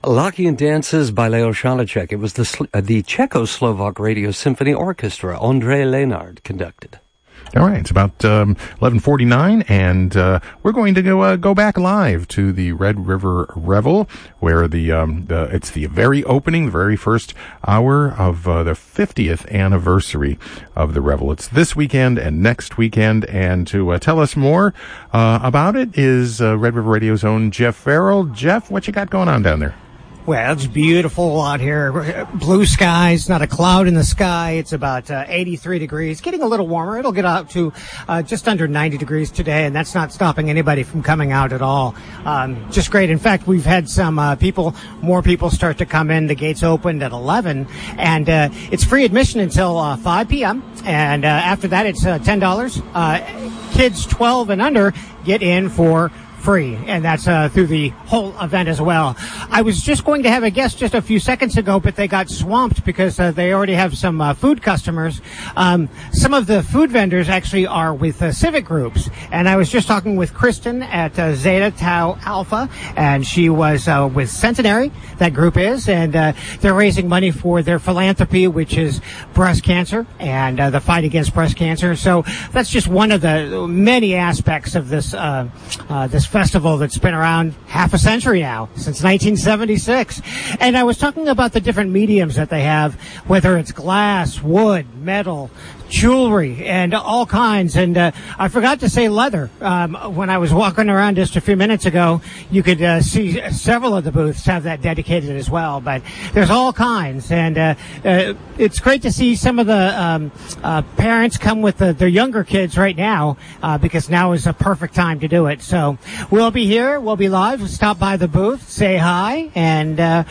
Locking Dances by Leo Šaleček. It was the Czechoslovak Radio Symphony Orchestra. André Lénard conducted. All right, it's about 11:49, and we're going to go back live to the Red River Revel, where it's the very opening, the very first hour of the 50th anniversary of the Revel. It's this weekend and next weekend, and to tell us more about it is Red River Radio's own Jeff Farrell. Jeff, what you got going on down there? Well, it's beautiful out here. Blue skies, not a cloud in the sky. It's about 83 degrees, getting a little warmer. It'll get out to just under 90 degrees today, and that's not stopping anybody from coming out at all. Just great. In fact, we've had some more people start to come in. The gates opened at 11, and it's free admission until 5 p.m., and after that, it's $10. Kids 12 and under get in for free, and that's through the whole event as well. I was just going to have a guest just a few seconds ago, but they got swamped because they already have some food customers. Some of the food vendors actually are with civic groups, and I was just talking with Kristen at Zeta Tau Alpha, and she was with Centenary, that group is, and they're raising money for their philanthropy, which is breast cancer and the fight against breast cancer. So that's just one of the many aspects of this this festival that's been around half a century now, since 1976. And I was talking about the different mediums that they have, whether it's glass, wood, metal, jewelry, and all kinds. And I forgot to say leather. When I was walking around just a few minutes ago, you could see several of the booths have that dedicated as well. But there's all kinds. And it's great to see some of the parents come with their younger kids right now, because now is a perfect time to do it. So we'll be here. We'll be live. Stop by the booth, say hi, and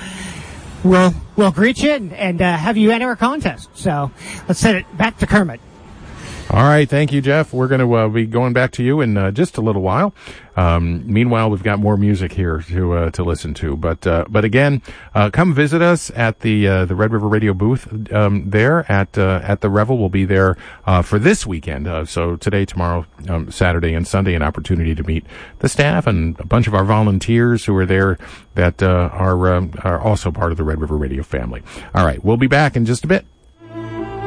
we'll greet you and have you enter a contest. So let's send it back to Kermit. All right, thank you, Jeff. We're going to be going back to you in just a little while. Meanwhile, we've got more music here to listen to. But again, come visit us at the Red River Radio booth there at the Revel. We'll be there for this weekend. So today, tomorrow, Saturday, and Sunday, an opportunity to meet the staff and a bunch of our volunteers who are there that are also part of the Red River Radio family. All right, we'll be back in just a bit.